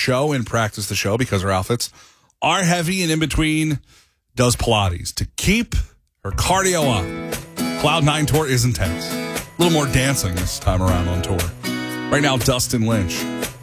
show and practice the show because her outfits are heavy, and in between does Pilates to keep her cardio up. Cloud9 tour is intense. A little more dancing this time around on tour. Right now, Dustin Lynch.